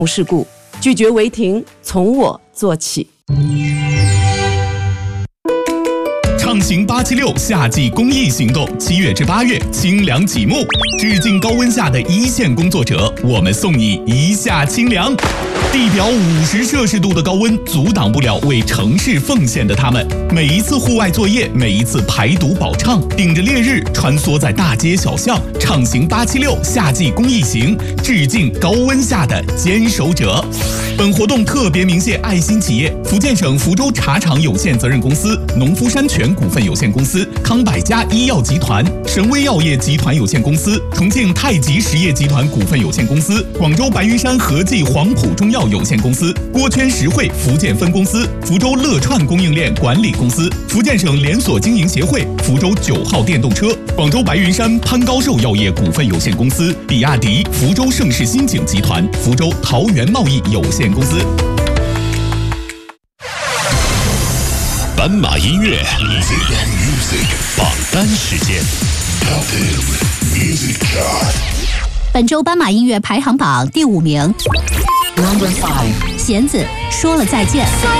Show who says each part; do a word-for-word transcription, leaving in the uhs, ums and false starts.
Speaker 1: 事故，拒绝违停，从我做起。
Speaker 2: 畅行八七六夏季公益行动，七月至八月清凉启幕，致敬高温下的一线工作者，我们送你一夏清凉。地表五十摄氏度的高温阻挡不了为城市奉献的他们，每一次户外作业，每一次排毒保畅，顶着烈日穿梭在大街小巷，畅行八七六夏季公益行，致敬高温下的坚守者。本活动特别鸣谢爱心企业福建省福州茶厂有限责任公司、农夫山泉股份有限公司、康百家医药集团、神威药业集团有限公司、重庆太极实业集团股份有限公司、广州白云山和记黄埔中药有限公司、锅圈实惠福建分公司、福州乐串供应链管理公司、福建省连锁经营协会、福州九号电动车、广州白云山潘高寿药业股份有限公司、比亚迪、福州盛世新景集团、福州桃园贸易有限公司。
Speaker 3: 斑马音乐榜单时间。
Speaker 4: 本周斑马音乐排行榜第五名，弦子说了再见。